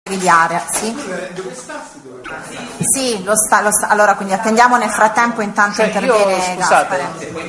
di area, sì? Sì, lo sta. Allora, quindi attendiamo nel frattempo, intanto interviene Gaspare.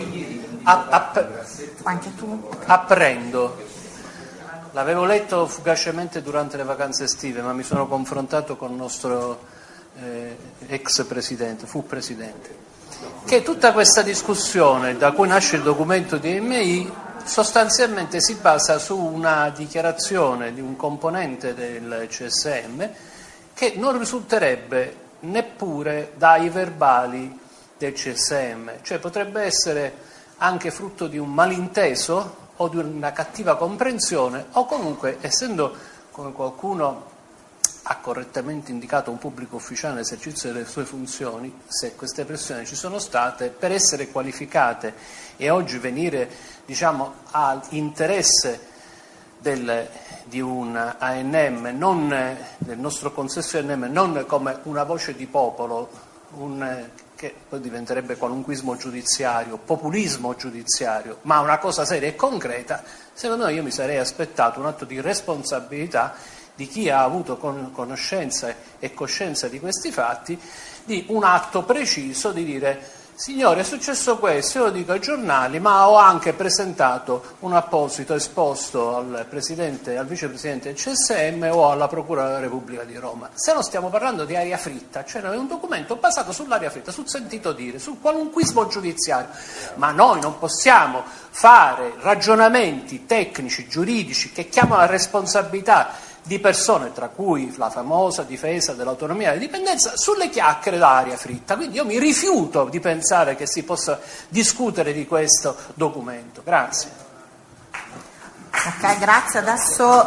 Anche tu? Apprendo. L'avevo letto fugacemente durante le vacanze estive, ma mi sono confrontato con il nostro ex presidente, fu presidente, che tutta questa discussione da cui nasce il documento di MI sostanzialmente si basa su una dichiarazione di un componente del CSM che non risulterebbe neppure dai verbali del CSM, cioè potrebbe essere anche frutto di un malinteso o di una cattiva comprensione, o comunque, essendo, come qualcuno ha correttamente indicato, un pubblico ufficiale nell'esercizio delle sue funzioni, se queste pressioni ci sono state, per essere qualificate e oggi venire, diciamo, all'interesse di un ANM, non del nostro consesso ANM, non come una voce di popolo, che poi diventerebbe qualunquismo giudiziario, populismo giudiziario, ma una cosa seria e concreta, secondo me io mi sarei aspettato un atto di responsabilità di chi ha avuto conoscenza e coscienza di questi fatti, di un atto preciso di dire: signore, è successo questo, io lo dico ai giornali, ma ho anche presentato un apposito esposto al vicepresidente del CSM o alla Procura della Repubblica di Roma. Se non stiamo parlando di aria fritta, cioè è un documento basato sull'aria fritta, sul sentito dire, sul qualunquismo giudiziario, ma noi non possiamo fare ragionamenti tecnici, giuridici, che chiamano la responsabilità di persone, tra cui la famosa difesa dell'autonomia e dell'indipendenza, sulle chiacchiere da aria fritta. Quindi io mi rifiuto di pensare che si possa discutere di questo documento. Grazie. Ok, grazie. Adesso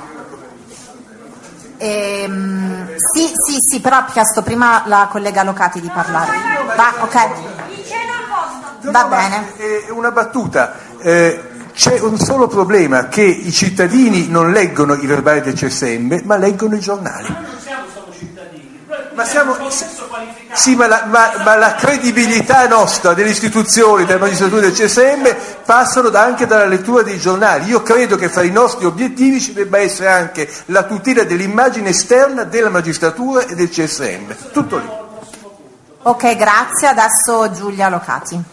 sì, però ha chiesto prima la collega Locati di parlare. Va bene. Una battuta. C'è un solo problema, che i cittadini non leggono i verbali del CSM, ma leggono i giornali. Ma noi non siamo solo cittadini, sì, ma la credibilità nostra delle istituzioni, della magistratura e del CSM passano anche dalla lettura dei giornali. Io credo che fra i nostri obiettivi ci debba essere anche la tutela dell'immagine esterna della magistratura e del CSM. Tutto lì. Ok, grazie. Adesso Giulia Locati.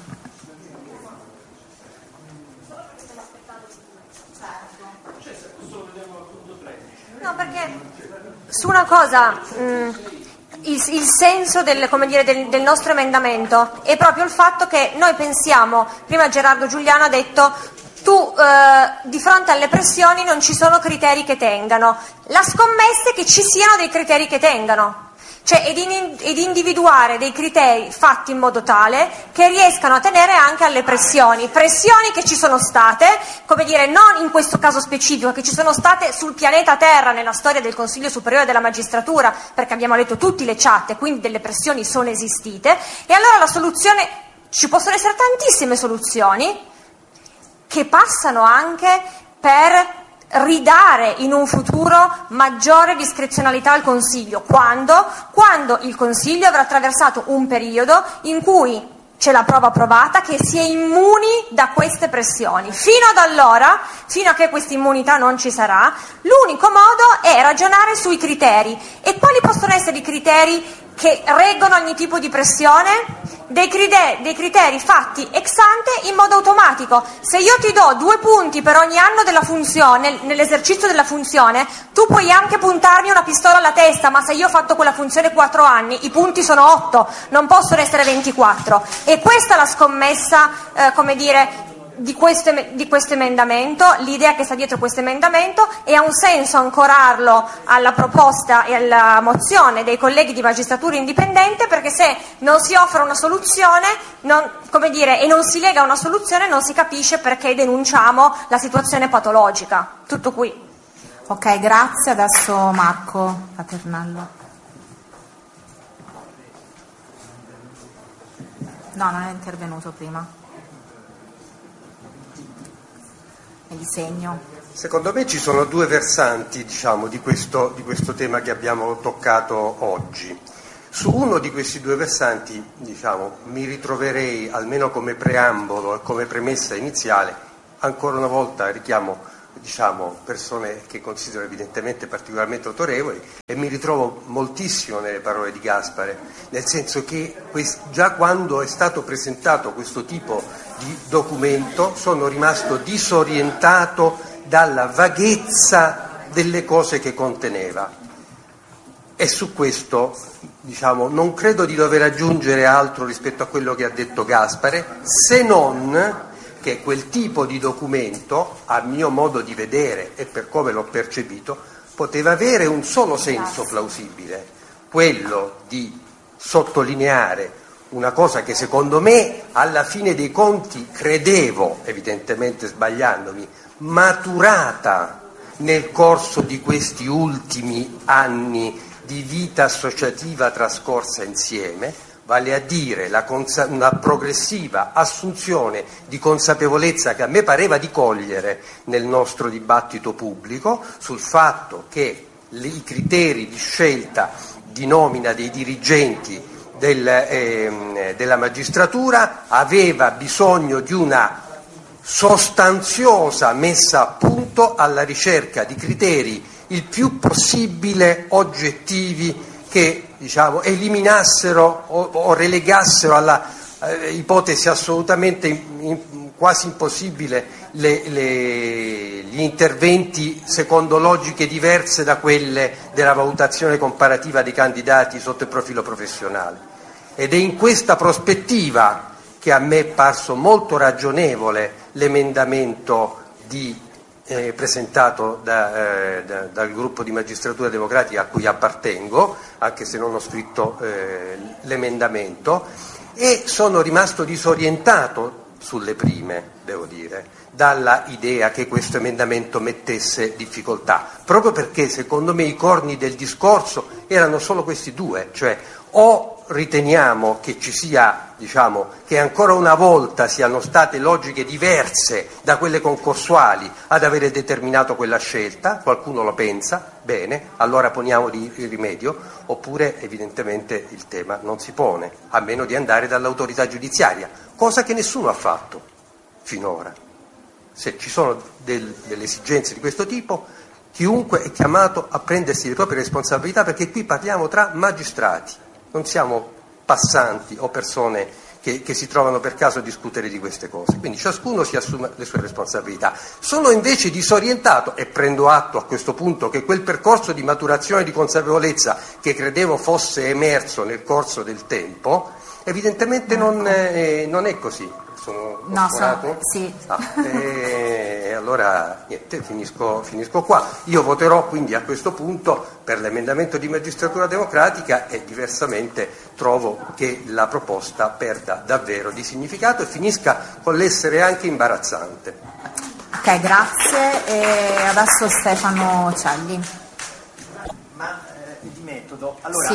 No, perché su una cosa, il senso del nostro emendamento è proprio il fatto che noi pensiamo, prima Gerardo Giuliano ha detto, di fronte alle pressioni non ci sono criteri che tengano, la scommessa è che ci siano dei criteri che tengano. Cioè ed individuare dei criteri fatti in modo tale che riescano a tenere anche alle pressioni che ci sono state, come dire, non in questo caso specifico, che ci sono state sul pianeta Terra nella storia del Consiglio Superiore della Magistratura, perché abbiamo letto tutti le chat e quindi delle pressioni sono esistite, e allora la soluzione, ci possono essere tantissime soluzioni che passano anche per ridare in un futuro maggiore discrezionalità al Consiglio, quando il Consiglio avrà attraversato un periodo in cui c'è la prova provata che si è immuni da queste pressioni. Fino ad allora, fino a che questa immunità non ci sarà, l'unico modo è ragionare sui criteri. E quali possono essere i criteri che reggono ogni tipo di pressione? Dei criteri fatti ex ante in modo automatico. Se io ti do 2 punti per ogni anno della funzione, nell'esercizio della funzione, tu puoi anche puntarmi una pistola alla testa, ma se io ho fatto quella funzione 4 anni, i punti sono 8, non possono essere 24. E questa è la scommessa, di questo emendamento, l'idea che sta dietro questo emendamento, e ha un senso ancorarlo alla proposta e alla mozione dei colleghi di Magistratura Indipendente, perché se non si offre una soluzione, e non si lega a una soluzione, non si capisce perché denunciamo la situazione patologica. Tutto qui. Ok, grazie. Adesso Marco Paternello. No, non è intervenuto prima. Di segno. Secondo me ci sono 2 versanti, di questo tema che abbiamo toccato oggi. Su uno di questi 2 versanti, mi ritroverei, almeno come preambolo e come premessa iniziale, ancora una volta richiamo persone che considero evidentemente particolarmente autorevoli, e mi ritrovo moltissimo nelle parole di Gaspare, nel senso che già quando è stato presentato questo tipo di documento sono rimasto disorientato dalla vaghezza delle cose che conteneva, e su questo non credo di dover aggiungere altro rispetto a quello che ha detto Gaspare, se non che quel tipo di documento, a mio modo di vedere e per come l'ho percepito, poteva avere un solo senso plausibile, quello di sottolineare una cosa che secondo me alla fine dei conti credevo, evidentemente sbagliandomi, maturata nel corso di questi ultimi anni di vita associativa trascorsa insieme, vale a dire una progressiva assunzione di consapevolezza che a me pareva di cogliere nel nostro dibattito pubblico sul fatto che i criteri di scelta di nomina dei dirigenti della magistratura aveva bisogno di una sostanziosa messa a punto alla ricerca di criteri il più possibile oggettivi che eliminassero o relegassero alla ipotesi assolutamente quasi impossibile gli interventi secondo logiche diverse da quelle della valutazione comparativa dei candidati sotto il profilo professionale. Ed è in questa prospettiva che a me è parso molto ragionevole l'emendamento presentato dal gruppo di Magistratura Democratica a cui appartengo, anche se non ho scritto l'emendamento, e sono rimasto disorientato sulle prime, devo dire, dalla idea che questo emendamento mettesse difficoltà, proprio perché secondo me i corni del discorso erano solo questi due, cioè o riteniamo che ci sia, che ancora una volta siano state logiche diverse da quelle concorsuali ad avere determinato quella scelta, qualcuno lo pensa, bene, allora poniamogli il rimedio, oppure evidentemente il tema non si pone, a meno di andare dall'autorità giudiziaria, cosa che nessuno ha fatto finora. Se ci sono delle esigenze di questo tipo, chiunque è chiamato a prendersi le proprie responsabilità, perché qui parliamo tra magistrati. Non siamo passanti o persone che si trovano per caso a discutere di queste cose, quindi ciascuno si assume le sue responsabilità. Sono invece disorientato e prendo atto a questo punto che quel percorso di maturazione di consapevolezza che credevo fosse emerso nel corso del tempo, evidentemente non è così. Sì. Allora niente, finisco qua. Io voterò quindi a questo punto per l'emendamento di Magistratura Democratica e diversamente trovo che la proposta perda davvero di significato e finisca con l'essere anche imbarazzante. Ok, grazie. E adesso Stefano Celli. Ma di metodo, allora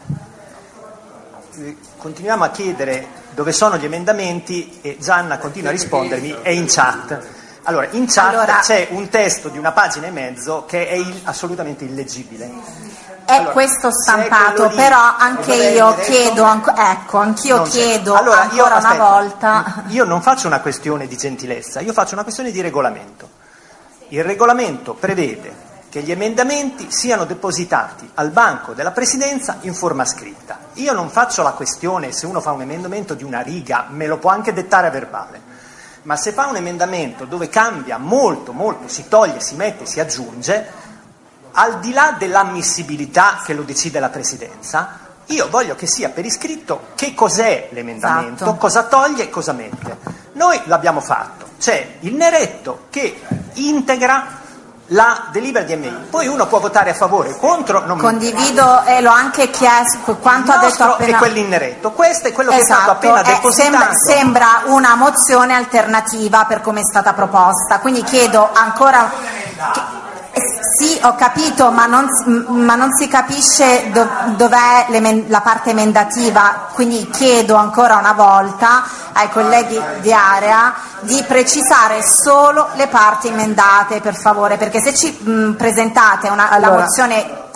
Sì. Continuiamo a chiedere dove sono gli emendamenti e Gianna continua a rispondermi, è in chat. Allora, in chat c'è un testo di 1 pagina e mezzo che è assolutamente illeggibile. Questo stampato, però anche io chiedo, anch'io chiedo ancora una volta. Io non faccio una questione di gentilezza, io faccio una questione di regolamento. Il regolamento prevede che gli emendamenti siano depositati al banco della Presidenza in forma scritta. Io non faccio la questione, se uno fa un emendamento di 1 riga, me lo può anche dettare a verbale, ma se fa un emendamento dove cambia molto, si toglie, si mette, si aggiunge, al di là dell'ammissibilità che lo decide la Presidenza, io voglio che sia per iscritto che cos'è l'emendamento, esatto, cosa toglie e cosa mette. Noi l'abbiamo fatto, c'è il neretto che integra la delibera di DMI, poi uno può votare a favore o contro. Condivido e l'ho anche chiesto quanto ha detto appena. È quell'inneretto, questo è quello che è stato appena depositato. Sembra una mozione alternativa per come è stata proposta, quindi chiedo ancora. Sì, ho capito, ma non si capisce dov'è la parte emendativa, quindi chiedo ancora una volta ai colleghi di area di precisare solo le parti emendate, per favore, perché se ci presentate la mozione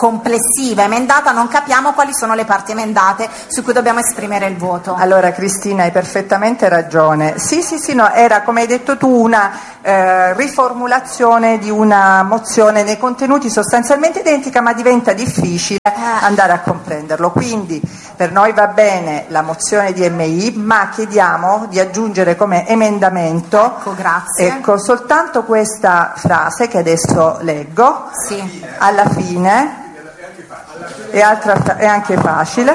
complessiva emendata, non capiamo quali sono le parti emendate su cui dobbiamo esprimere il voto. Allora Cristina, hai perfettamente ragione. Sì, no, era come hai detto tu una riformulazione di una mozione nei contenuti sostanzialmente identica, ma diventa difficile andare a comprenderlo. Quindi per noi va bene la mozione di MI, ma chiediamo di aggiungere come emendamento, ecco, grazie. Ecco, soltanto questa frase che adesso leggo, sì. Alla fine, è anche facile,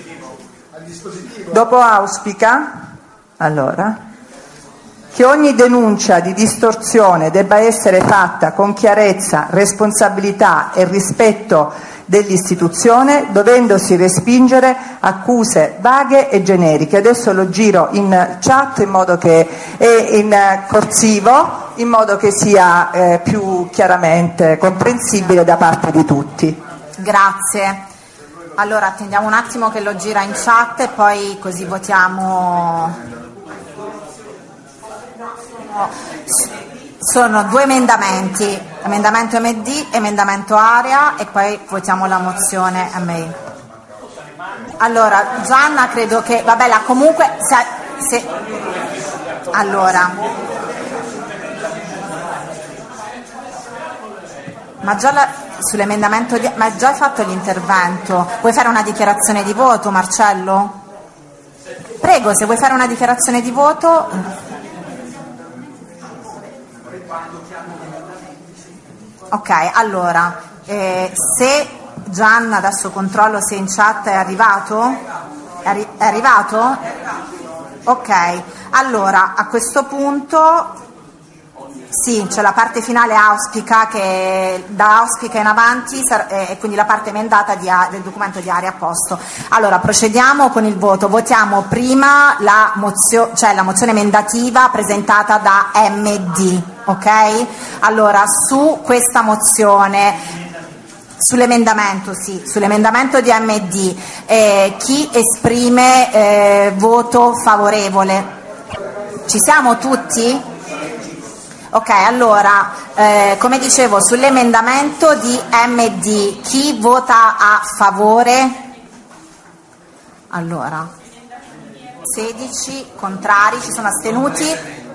dopo auspica, allora, che ogni denuncia di distorsione debba essere fatta con chiarezza, responsabilità e rispetto dell'istituzione, dovendosi respingere accuse vaghe e generiche. Adesso lo giro in chat in modo che è in corsivo, in modo che sia più chiaramente comprensibile da parte di tutti. Grazie. Allora attendiamo un attimo che lo gira in chat e poi così votiamo. Sono due emendamenti, emendamento MD, emendamento Area, e poi votiamo la mozione MI. Allora Gianna credo che, vabbè, la comunque allora, ma già sull'emendamento ma già hai fatto l'intervento, vuoi fare una dichiarazione di voto, Marcello? Prego, se vuoi fare una dichiarazione di voto. Ok, allora, se Gianna, adesso controllo se in chat è arrivato? È arrivato? Ok, allora a questo punto sì, c'è la parte finale auspica, che da auspica in avanti e quindi la parte emendata del documento di Area a posto. Allora procediamo con il voto, votiamo prima la mozione emendativa presentata da MD, ok? Allora su questa mozione, sull'emendamento di MD, chi esprime voto favorevole? Ci siamo tutti? Ok, allora, come dicevo, sull'emendamento di MD, chi vota a favore? Allora, 16 contrari, ci sono astenuti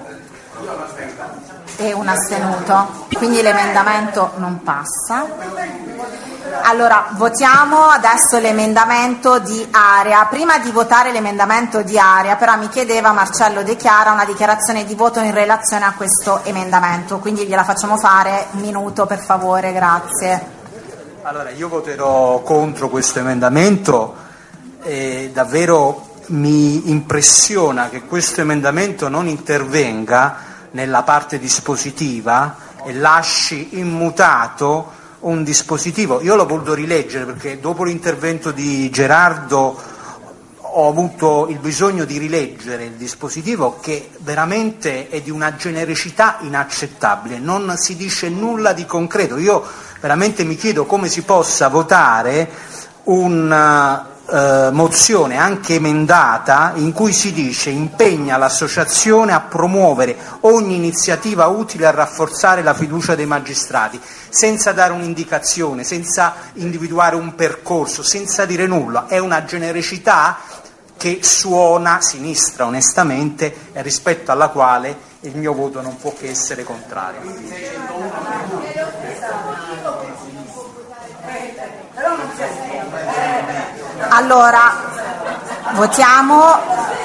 e un astenuto, quindi l'emendamento non passa. Allora, votiamo adesso l'emendamento di Area. Prima di votare l'emendamento di Area, però mi chiedeva Marcello De Chiara una dichiarazione di voto in relazione a questo emendamento, quindi gliela facciamo fare. Un minuto, per favore, grazie. Allora, io voterò contro questo emendamento e davvero mi impressiona che questo emendamento non intervenga nella parte dispositiva e lasci immutato un dispositivo. Io l'ho voluto rileggere perché dopo l'intervento di Gerardo ho avuto il bisogno di rileggere il dispositivo, che veramente è di una genericità inaccettabile, non si dice nulla di concreto. Io veramente mi chiedo come si possa votare una mozione anche emendata in cui si dice impegna l'associazione a promuovere ogni iniziativa utile a rafforzare la fiducia dei magistrati, senza dare un'indicazione, senza individuare un percorso, senza dire nulla. È una genericità che suona sinistra, onestamente, e rispetto alla quale il mio voto non può che essere contrario. Allora, votiamo,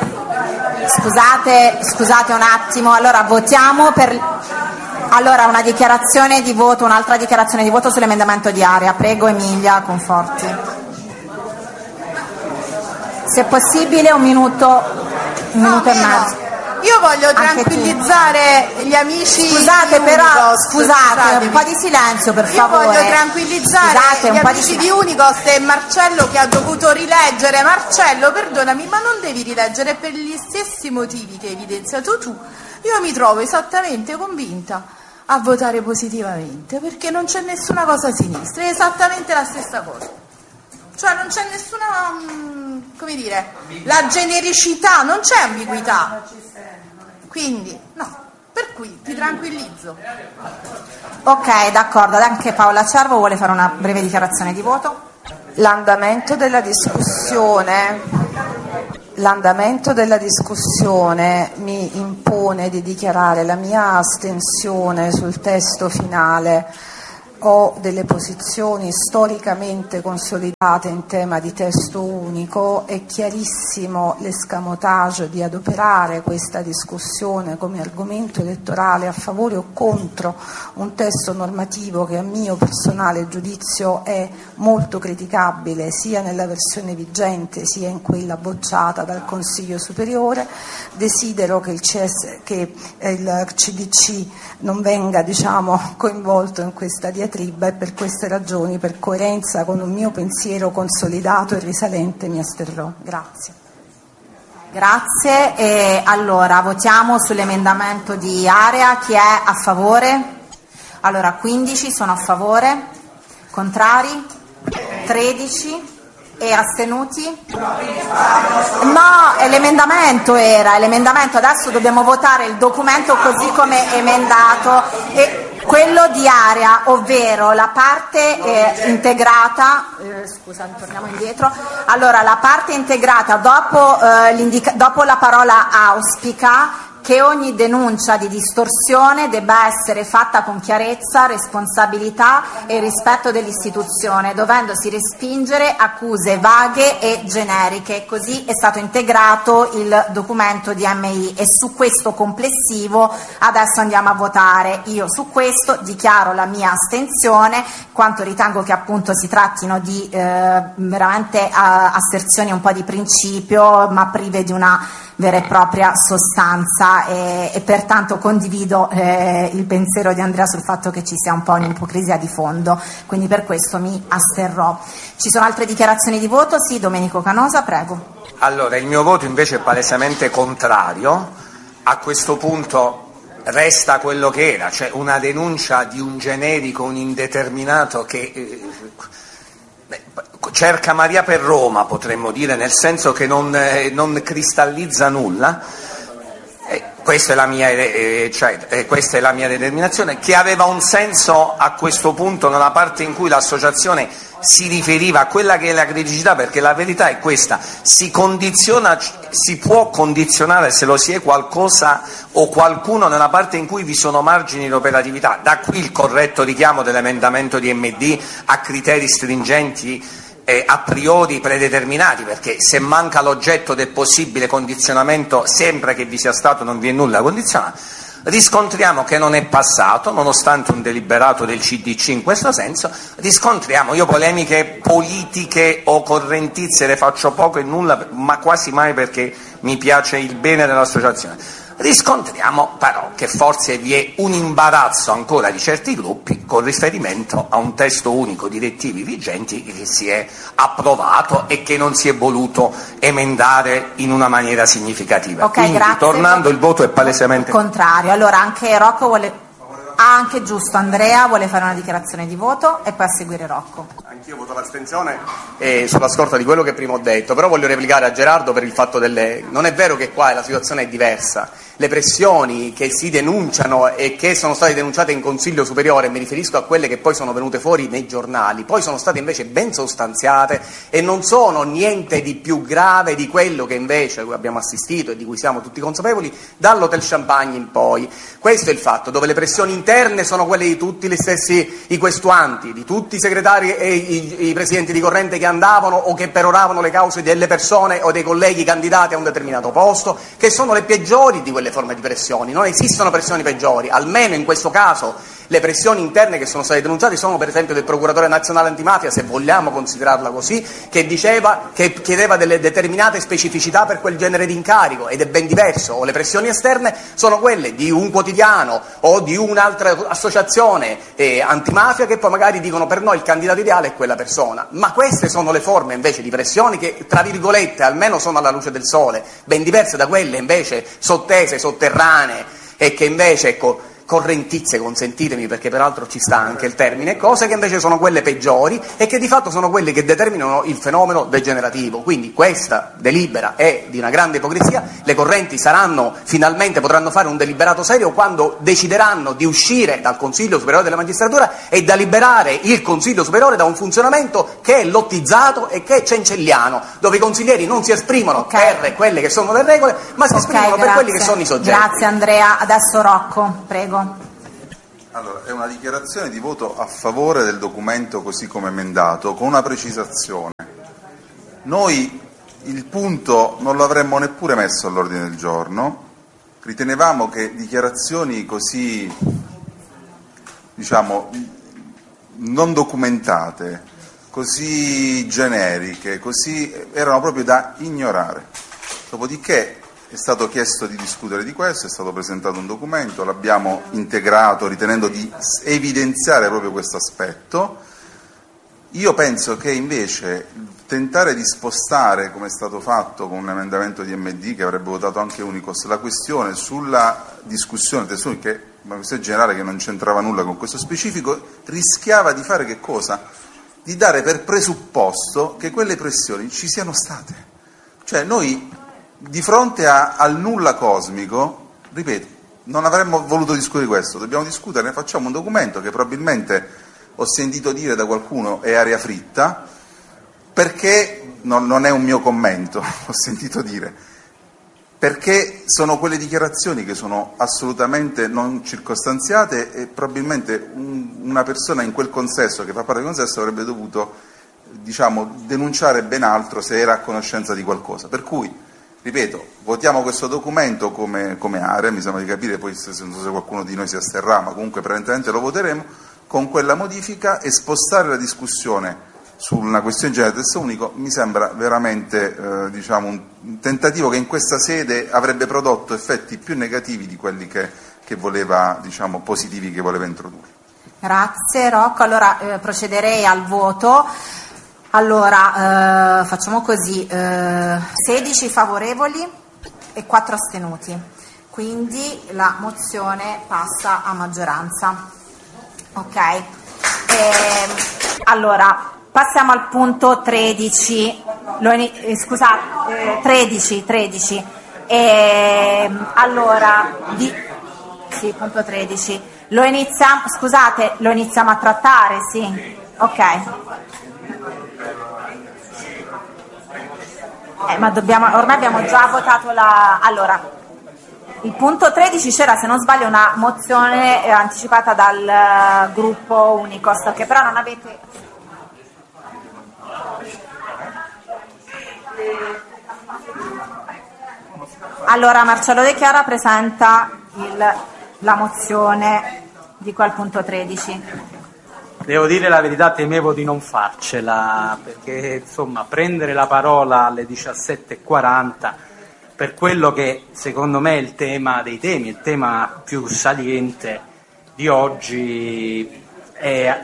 scusate un attimo, allora votiamo una dichiarazione di voto, un'altra dichiarazione di voto sull'emendamento di Area. Prego Emilia Conforti. Se possibile un minuto e mezzo. Io voglio tranquillizzare gli amici. Scusate, però, scusate, un po' di silenzio, per favore. Io voglio tranquillizzare gli amici di Unicos e Marcello, che ha dovuto rileggere. Marcello, perdonami, ma non devi rileggere per gli stessi motivi che hai evidenziato tu. Io mi trovo esattamente convinta a votare positivamente, perché non c'è nessuna cosa a sinistra, è esattamente la stessa cosa. Cioè non c'è nessuna, come dire, la genericità, non c'è ambiguità. Quindi, no. Per cui ti tranquillizzo. Ok, d'accordo, anche Paola Cervo vuole fare una breve dichiarazione di voto. L'andamento della discussione mi impone di dichiarare la mia astensione sul testo finale. Ho delle posizioni storicamente consolidate in tema di testo unico, è chiarissimo l'escamotage di adoperare questa discussione come argomento elettorale a favore o contro un testo normativo che a mio personale giudizio è molto criticabile sia nella versione vigente sia in quella bocciata dal Consiglio Superiore. Desidero che il CDC non venga coinvolto in questa diatriba e per queste ragioni, per coerenza con un mio pensiero consolidato e risalente, mi asterrò. Grazie. Grazie. E allora votiamo sull'emendamento di Area. Chi è a favore? Allora 15 sono a favore, contrari 13 e astenuti? No, è l'emendamento, adesso dobbiamo votare il documento così come emendato. E quello di Area, ovvero la parte integrata, torniamo indietro. Allora, la parte integrata dopo la parola auspica che ogni denuncia di distorsione debba essere fatta con chiarezza, responsabilità e rispetto dell'istituzione, dovendosi respingere accuse vaghe e generiche. Così è stato integrato il documento di MI e su questo complessivo adesso andiamo a votare. Io su questo dichiaro la mia astensione, quanto ritengo che appunto si trattino di veramente asserzioni un po' di principio, ma prive di una vera e propria sostanza e pertanto condivido il pensiero di Andrea sul fatto che ci sia un po' un'ipocrisia di fondo, quindi per questo mi asterrò. Ci sono altre dichiarazioni di voto? Sì, Domenico Canosa, prego. Allora, il mio voto invece è palesemente contrario. A questo punto resta quello che era, cioè una denuncia di un generico, un indeterminato che cerca Maria per Roma, potremmo dire, nel senso che non cristallizza nulla. Questa è la mia determinazione, che aveva un senso a questo punto nella parte in cui l'associazione si riferiva a quella che è la criticità, perché la verità è questa: si può condizionare, se lo si è, qualcosa o qualcuno nella parte in cui vi sono margini di operatività. Da qui il corretto richiamo dell'emendamento di MD a criteri stringenti a priori predeterminati, perché se manca l'oggetto del possibile condizionamento, sempre che vi sia stato, non vi è nulla condizionato. Riscontriamo che non è passato, nonostante un deliberato del CDC in questo senso. Riscontriamo, io polemiche politiche o correntizie le faccio poco e nulla, ma quasi mai, perché mi piace il bene dell'associazione. Riscontriamo però che forse vi è un imbarazzo ancora di certi gruppi con riferimento a un testo unico direttivi vigenti che si è approvato e che non si è voluto emendare in una maniera significativa. Okay, quindi, grazie. tornando, il voto è palesemente contrario. Allora anche Rocco vuole... anche giusto, Andrea vuole fare una dichiarazione di voto e poi a seguire Rocco. Anch'io voto l'astensione sulla scorta di quello che prima ho detto, però voglio replicare a Gerardo per il fatto non è vero che qua la situazione è diversa. Le pressioni che si denunciano e che sono state denunciate in Consiglio Superiore, mi riferisco a quelle che poi sono venute fuori nei giornali, poi sono state invece ben sostanziate e non sono niente di più grave di quello che invece abbiamo assistito e di cui siamo tutti consapevoli dall'Hotel Champagne in poi. Questo è il fatto, dove le pressioni interne sono quelle di tutti gli stessi i questuanti, di tutti i segretari e i presidenti di corrente che andavano o che peroravano le cause delle persone o dei colleghi candidati a un determinato posto, che sono le peggiori di quelle forme di pressioni. Non esistono pressioni peggiori, almeno in questo caso le pressioni interne che sono state denunciate sono per esempio del procuratore nazionale antimafia, se vogliamo considerarla così, che chiedeva delle determinate specificità per quel genere di incarico, ed è ben diverso. O le pressioni esterne sono quelle di un quotidiano o di un'altra associazione antimafia che poi magari dicono per noi il candidato ideale è quella persona. Ma queste sono le forme invece di pressioni che, tra virgolette, almeno sono alla luce del sole, ben diverse da quelle invece sottese, sotterranee, e che invece, ecco, correntizie, consentitemi, perché peraltro ci sta anche il termine, cose che invece sono quelle peggiori e che di fatto sono quelle che determinano il fenomeno degenerativo. Quindi questa delibera è di una grande ipocrisia. Le correnti finalmente potranno fare un deliberato serio quando decideranno di uscire dal Consiglio Superiore della Magistratura e da liberare il Consiglio Superiore da un funzionamento che è lottizzato e che è cencelliano, dove i consiglieri non si esprimono per quelle che sono le regole, ma si esprimono per quelli che sono i soggetti. Grazie Andrea, adesso Rocco, prego. Allora, è una dichiarazione di voto a favore del documento così come emendato, con una precisazione. Noi il punto non l'avremmo neppure messo all'ordine del giorno, ritenevamo che dichiarazioni così, diciamo, non documentate, così generiche, così erano proprio da ignorare. Dopodiché è stato chiesto di discutere di questo, è stato presentato un documento, l'abbiamo integrato ritenendo di evidenziare proprio questo aspetto. Io penso che invece tentare di spostare, come è stato fatto con un emendamento di MD che avrebbe votato anche Unicos, la questione sulla discussione che è una questione generale che non c'entrava nulla con questo specifico, rischiava di fare che cosa? Di dare per presupposto che quelle pressioni ci siano state. Cioè noi di fronte al nulla cosmico, ripeto, non avremmo voluto discutere di questo, dobbiamo discutere, facciamo un documento che probabilmente ho sentito dire da qualcuno è aria fritta, perché non è un mio commento, ho sentito dire, perché sono quelle dichiarazioni che sono assolutamente non circostanziate e probabilmente una persona in quel consesso, che fa parte del consesso, avrebbe dovuto, diciamo, denunciare ben altro se era a conoscenza di qualcosa. Per cui, ripeto, votiamo questo documento come area, mi sembra di capire, poi non so se qualcuno di noi si asterrà, ma comunque prevalentemente lo voteremo, con quella modifica, e spostare la discussione su una questione generale del testo unico mi sembra veramente diciamo un tentativo che in questa sede avrebbe prodotto effetti più negativi di quelli che voleva, diciamo, positivi che voleva introdurre. Grazie Rocco, allora procederei al voto. Allora facciamo così, 16 favorevoli e 4 astenuti, quindi la mozione passa a maggioranza. Ok, allora passiamo al punto 13, scusate, 13. Allora, sì, punto 13. Lo iniziamo a trattare, sì? Ok. Ma ormai abbiamo già votato allora, il punto 13 c'era, se non sbaglio, una mozione anticipata dal gruppo Unicos, che però non avete... Allora Marcello De Chiara presenta la mozione di quel punto 13. Devo dire la verità, temevo di non farcela, perché insomma prendere la parola alle 17:40 per quello che secondo me è il tema dei temi, il tema più saliente di oggi è...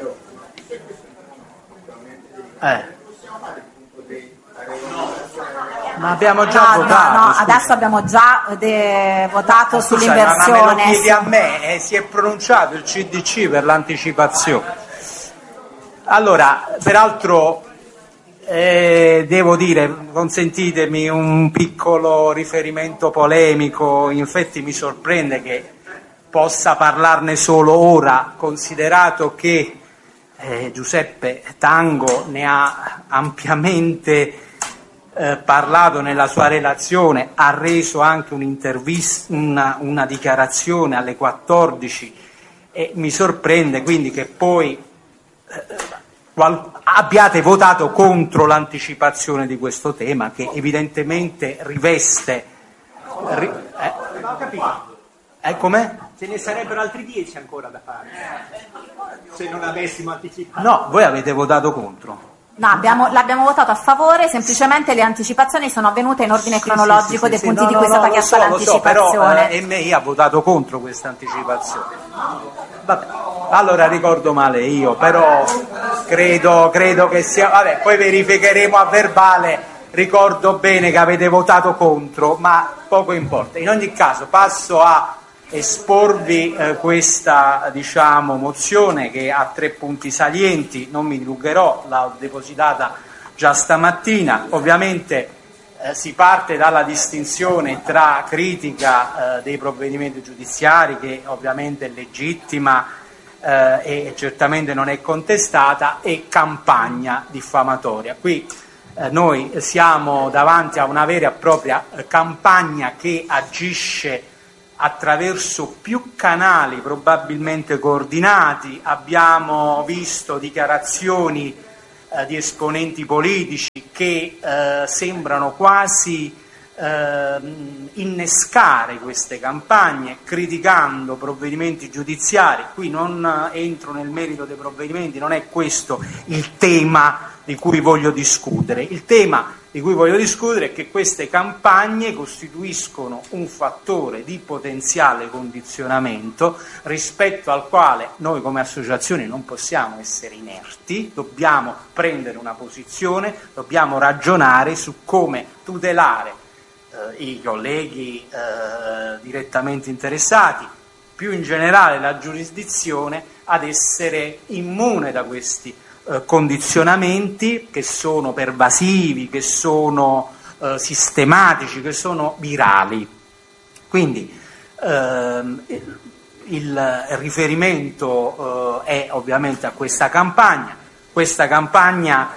Ma abbiamo già votato. No, adesso abbiamo già votato sull'inversione. Ma me lo chiedi a me, si è pronunciato il CDC per l'anticipazione. Allora, peraltro devo dire, consentitemi un piccolo riferimento polemico, infatti mi sorprende che possa parlarne solo ora, considerato che Giuseppe Tango ne ha ampiamente parlato nella sua relazione, ha reso anche un'intervista, una dichiarazione alle 14, e mi sorprende quindi che poi abbiate votato contro l'anticipazione di questo tema, che evidentemente riveste... ho capito. Com'è? Ce ne sarebbero altri 10 ancora da fare, se non avessimo anticipato. No, voi avete votato contro. No, l'abbiamo votato a favore, semplicemente le anticipazioni sono avvenute in ordine cronologico dei punti di cui è stata chiesta l'anticipazione. Però EMEI ha votato contro questa anticipazione. Vabbè, allora ricordo male io, però credo che sia... Vabbè, poi verificheremo a verbale, ricordo bene che avete votato contro, ma poco importa. In ogni caso passo a esporvi questa mozione che ha 3 punti salienti, non mi dilungherò, l'ho depositata già stamattina. Ovviamente si parte dalla distinzione tra critica dei provvedimenti giudiziari, che ovviamente è legittima e certamente non è contestata, e campagna diffamatoria. Qui noi siamo davanti a una vera e propria campagna che agisce attraverso più canali probabilmente coordinati. Abbiamo visto dichiarazioni di esponenti politici che sembrano quasi innescare queste campagne criticando provvedimenti giudiziari. Qui non entro nel merito dei provvedimenti, non è questo il tema di cui voglio discutere. Il tema di cui voglio discutere è che queste campagne costituiscono un fattore di potenziale condizionamento rispetto al quale noi come associazioni non possiamo essere inerti, dobbiamo prendere una posizione, dobbiamo ragionare su come tutelare i colleghi direttamente interessati, più in generale la giurisdizione, ad essere immune da questi condizionamenti che sono pervasivi, che sono sistematici, che sono virali. Quindi il riferimento è ovviamente a questa campagna. Questa campagna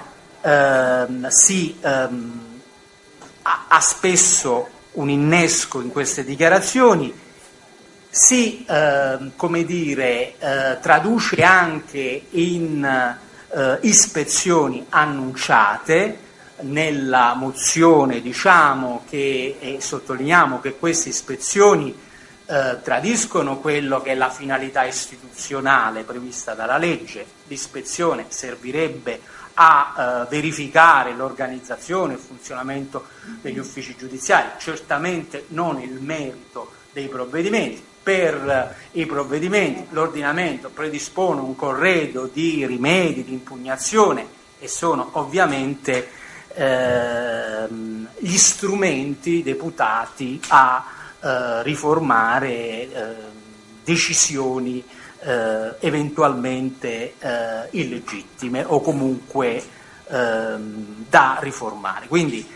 ha spesso un innesco in queste dichiarazioni, si traduce anche in ispezioni annunciate. Nella mozione sottolineiamo che queste ispezioni tradiscono quello che è la finalità istituzionale prevista dalla legge. L'ispezione servirebbe a verificare l'organizzazione e il funzionamento degli uffici giudiziari, certamente non il merito dei provvedimenti. Per i provvedimenti l'ordinamento predispone un corredo di rimedi, di impugnazione, e sono ovviamente gli strumenti deputati a riformare decisioni eventualmente illegittime o comunque da riformare. Quindi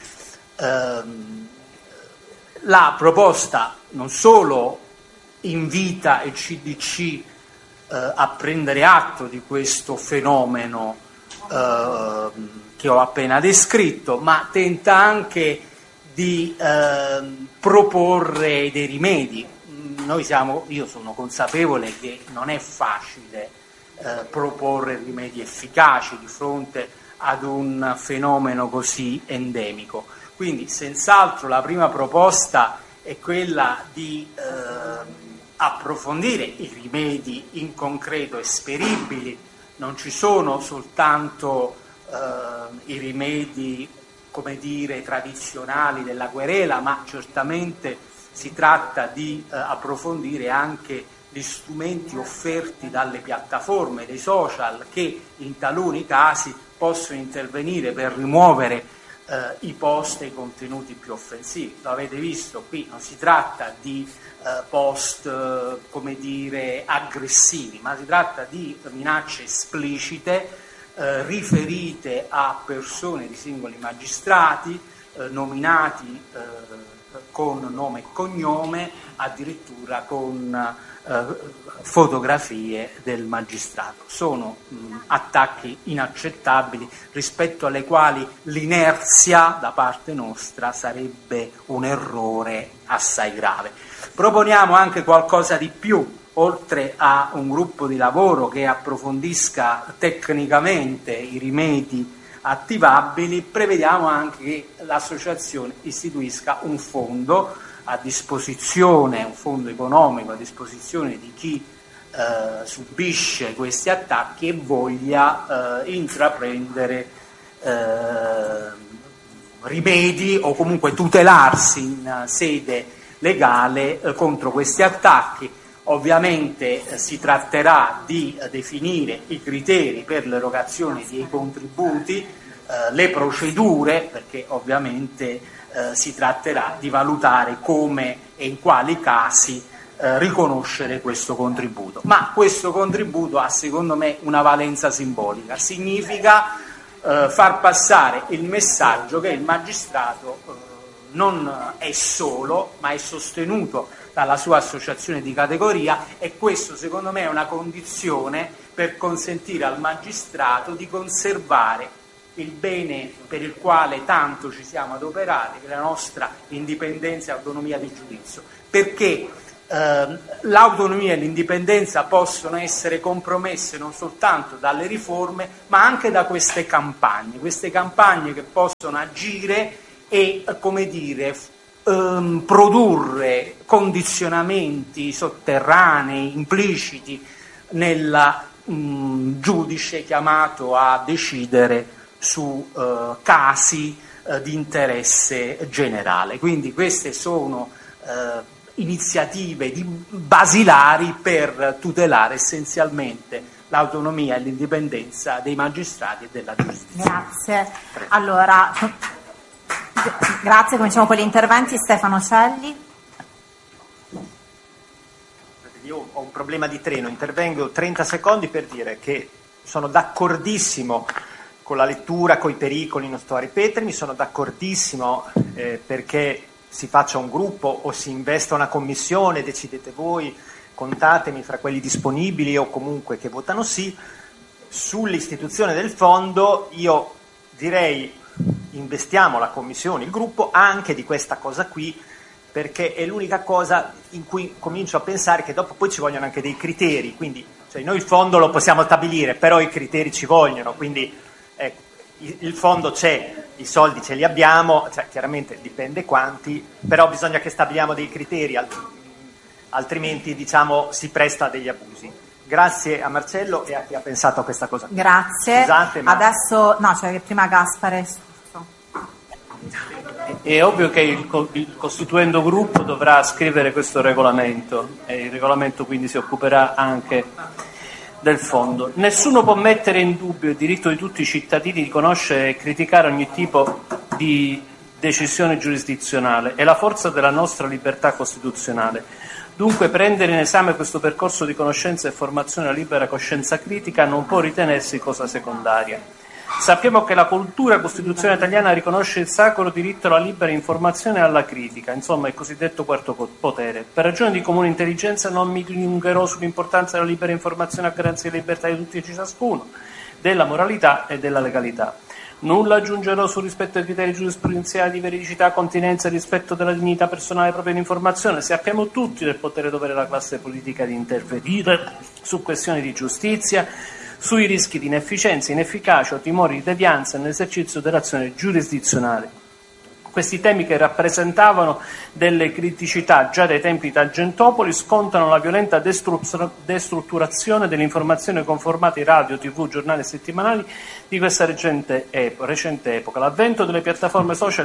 la proposta non solo invita il CDC a prendere atto di questo fenomeno che ho appena descritto, ma tenta anche di proporre dei rimedi. Io sono consapevole che non è facile proporre rimedi efficaci di fronte ad un fenomeno così endemico. Quindi senz'altro la prima proposta è quella di approfondire i rimedi in concreto esperibili. Non ci sono soltanto i rimedi, tradizionali della querela, ma certamente si tratta di approfondire anche gli strumenti offerti dalle piattaforme, dei social, che in taluni casi possono intervenire per rimuovere i post e i contenuti più offensivi. Lo avete visto, qui non si tratta di post aggressivi, ma si tratta di minacce esplicite riferite a persone di singoli magistrati, nominati con nome e cognome, addirittura con fotografie del magistrato. Sono attacchi inaccettabili, rispetto alle quali l'inerzia da parte nostra sarebbe un errore assai grave. Proponiamo anche qualcosa di più. Oltre a un gruppo di lavoro che approfondisca tecnicamente i rimedi attivabili, prevediamo anche che l'associazione istituisca un fondo a disposizione, un fondo economico a disposizione di chi subisce questi attacchi e voglia intraprendere rimedi o comunque tutelarsi in sede legale contro questi attacchi. Ovviamente si tratterà di definire i criteri per l'erogazione dei contributi, le procedure, perché ovviamente si tratterà di valutare come e in quali casi riconoscere questo contributo. Ma questo contributo ha secondo me una valenza simbolica, significa far passare il messaggio che il magistrato non è solo, ma è sostenuto dalla sua associazione di categoria, e questo secondo me è una condizione per consentire al magistrato di conservare il bene per il quale tanto ci siamo adoperati, che è la nostra indipendenza e autonomia di giudizio, perché l'autonomia e l'indipendenza possono essere compromesse non soltanto dalle riforme, ma anche da queste campagne che possono agire e, come dire, produrre condizionamenti sotterranei, impliciti nel giudice chiamato a decidere su casi di interesse generale. Quindi queste sono iniziative basilari per tutelare essenzialmente l'autonomia e l'indipendenza dei magistrati e della giustizia. Grazie. Allora, grazie, cominciamo con gli interventi. Stefano Celli. Io ho un problema di treno, intervengo 30 secondi per dire che sono d'accordissimo con la lettura, coi pericoli, non sto a ripetermi, sono d'accordissimo perché si faccia un gruppo o si investa una commissione, decidete voi, contatemi fra quelli disponibili o comunque che votano sì. Sull'istituzione del fondo io direi investiamo la commissione, il gruppo, anche di questa cosa qui, perché è l'unica cosa in cui comincio a pensare che dopo poi ci vogliono anche dei criteri, quindi cioè noi il fondo lo possiamo stabilire, però i criteri ci vogliono, quindi il fondo c'è, i soldi ce li abbiamo, cioè, chiaramente dipende quanti, però bisogna che stabiliamo dei criteri, altrimenti diciamo si presta a degli abusi. Grazie a Marcello e a chi ha pensato a questa cosa. Grazie. Scusate, ma... Adesso no, cioè prima Gaspare. È ovvio che il costituendo gruppo dovrà scrivere questo regolamento e il regolamento quindi si occuperà anche del fondo. Nessuno può mettere in dubbio il diritto di tutti i cittadini di conoscere e criticare ogni tipo di decisione giurisdizionale e la forza della nostra libertà costituzionale. Dunque prendere in esame questo percorso di conoscenza e formazione alla libera coscienza critica non può ritenersi cosa secondaria. Sappiamo che la cultura costituzionale italiana riconosce il sacro diritto alla libera informazione e alla critica, insomma il cosiddetto quarto potere. Per ragioni di comune intelligenza non mi dilungherò sull'importanza della libera informazione a garanzia della libertà di tutti e ciascuno, della moralità e della legalità. Nulla aggiungerò sul rispetto ai criteri giurisprudenziali di veridicità, continenza e rispetto della dignità personale propria di informazione. Sappiamo tutti del potere dovere della classe politica di intervenire su questioni di giustizia, sui rischi di inefficienza, inefficacia o timori di devianza nell'esercizio dell'azione giurisdizionale. Questi temi, che rappresentavano delle criticità già dai tempi di Tangentopoli, scontano la violenta destrutturazione dell'informazione con formati radio, tv, giornali e settimanali di questa recente epoca. L'avvento delle piattaforme social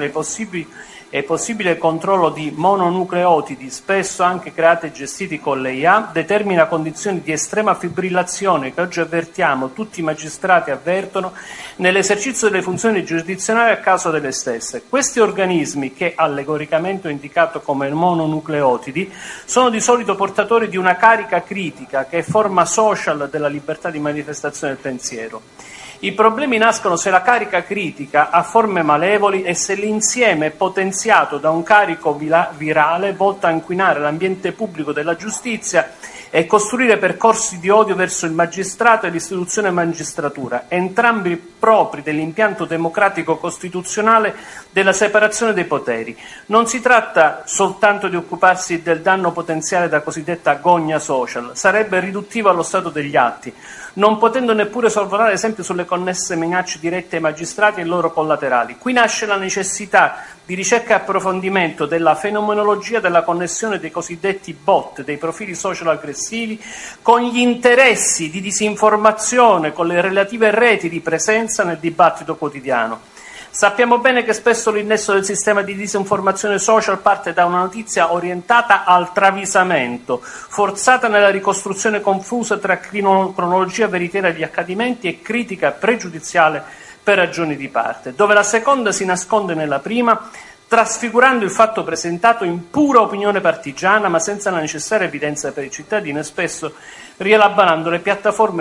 e possibile controllo di mononucleotidi, spesso anche creati e gestiti con l'IA, determina condizioni di estrema fibrillazione che oggi avvertiamo, tutti i magistrati avvertono, nell'esercizio delle funzioni giurisdizionali a causa delle stesse. Questi organismi, che allegoricamente ho indicato come mononucleotidi, sono di solito portatori di una carica critica che è forma social della libertà di manifestazione del pensiero. I problemi nascono se la carica critica ha forme malevoli e se l'insieme è potenziato da un carico virale volto a inquinare l'ambiente pubblico della giustizia e costruire percorsi di odio verso il magistrato e l'istituzione magistratura, entrambi propri dell'impianto democratico costituzionale della separazione dei poteri. Non si tratta soltanto di occuparsi del danno potenziale da cosiddetta gogna social, sarebbe riduttivo allo stato degli atti, non potendo neppure sorvolare ad esempio sulle connesse minacce dirette ai magistrati e ai loro collaterali. Qui nasce la necessità di ricerca e approfondimento della fenomenologia della connessione dei cosiddetti bot, dei profili social aggressivi, con gli interessi di disinformazione, con le relative reti di presenza nel dibattito quotidiano. Sappiamo bene che spesso l'innesso del sistema di disinformazione social parte da una notizia orientata al travisamento, forzata nella ricostruzione confusa tra cronologia veritiera degli accadimenti e critica pregiudiziale per ragioni di parte. Dove la seconda si nasconde nella prima, trasfigurando il fatto presentato in pura opinione partigiana, ma senza la necessaria evidenza per i cittadini, e spesso rielaborando le piattaforme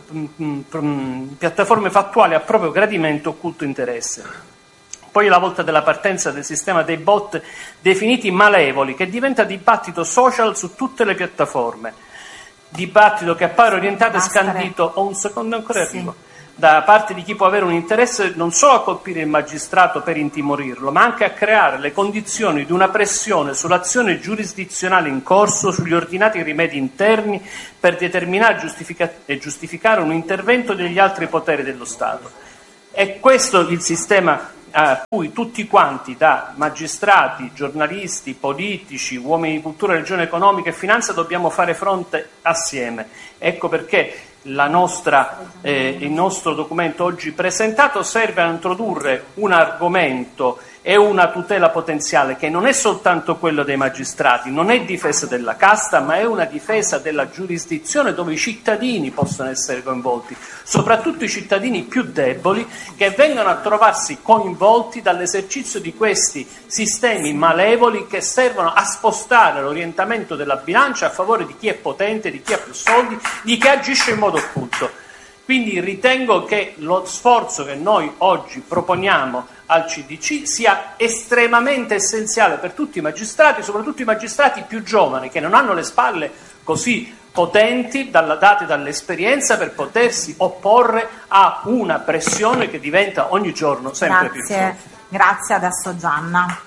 fattuali a proprio gradimento e occulto interesse. Poi è la volta della partenza del sistema dei bot definiti malevoli, che diventa dibattito social su tutte le piattaforme. Dibattito che appare orientato e scandito, ho un secondo ancora arrivo, da parte di chi può avere un interesse non solo a colpire il magistrato per intimorirlo, ma anche a creare le condizioni di una pressione sull'azione giurisdizionale in corso, sugli ordinati rimedi interni per determinare e giustificare un intervento degli altri poteri dello Stato. È questo il sistema a cui tutti quanti, da magistrati, giornalisti, politici, uomini di cultura, regione economica e finanza, dobbiamo fare fronte assieme. Ecco perché il nostro documento oggi presentato serve a introdurre un argomento e una tutela potenziale che non è soltanto quello dei magistrati, non è difesa della casta, ma è una difesa della giurisdizione dove i cittadini possono essere coinvolti, soprattutto i cittadini più deboli che vengono a trovarsi coinvolti dall'esercizio di questi sistemi malevoli che servono a spostare l'orientamento della bilancia a favore di chi è potente, di chi ha più soldi, di chi agisce in modo occulto. Quindi ritengo che lo sforzo che noi oggi proponiamo al CDC sia estremamente essenziale per tutti i magistrati, soprattutto i magistrati più giovani, che non hanno le spalle così potenti date dall'esperienza per potersi opporre a una pressione che diventa ogni giorno sempre più forte. Grazie, adesso Gianna.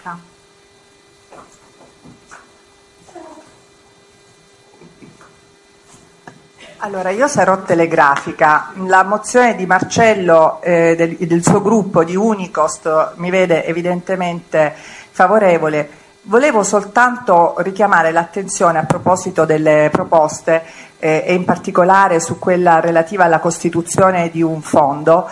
Allora, io sarò telegrafica. La mozione di Marcello del suo gruppo di Unicost mi vede evidentemente favorevole. Volevo soltanto richiamare l'attenzione a proposito delle proposte e in particolare su quella relativa alla costituzione di un fondo.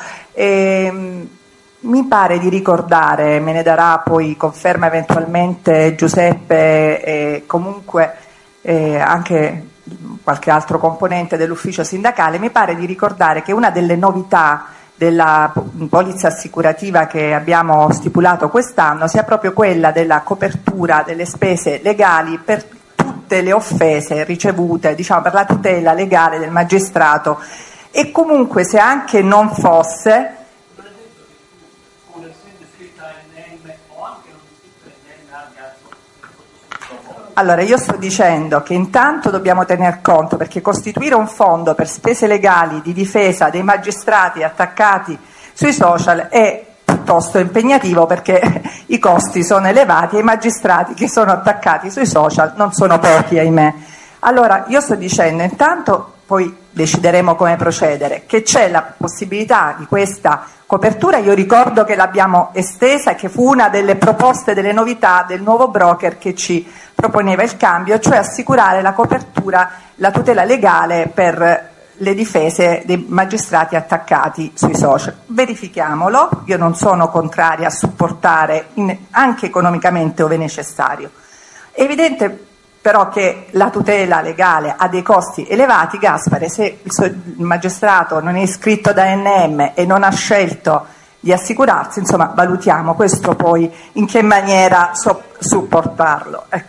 Mi pare di ricordare, me ne darà poi conferma eventualmente Giuseppe e comunque anche qualche altro componente dell'ufficio sindacale, mi pare di ricordare che una delle novità della polizza assicurativa che abbiamo stipulato quest'anno sia proprio quella della copertura delle spese legali per tutte le offese ricevute, diciamo, per la tutela legale del magistrato, e comunque se anche non fosse Allora, io sto dicendo che intanto dobbiamo tener conto, perché costituire un fondo per spese legali di difesa dei magistrati attaccati sui social è piuttosto impegnativo, perché i costi sono elevati e i magistrati che sono attaccati sui social non sono pochi, ahimè. Allora, io sto dicendo intanto, poi decideremo come procedere, che c'è la possibilità di questa copertura. Io ricordo che l'abbiamo estesa e che fu una delle proposte, delle novità del nuovo broker che ci proponeva il cambio, cioè assicurare la copertura, la tutela legale per le difese dei magistrati attaccati sui social. Verifichiamolo, io non sono contraria a supportare anche economicamente ove necessario. È evidente però che la tutela legale ha dei costi elevati. Gaspare, se il magistrato non è iscritto da NM e non ha scelto di assicurarsi, insomma, valutiamo questo poi in che maniera supportarlo. Ecco.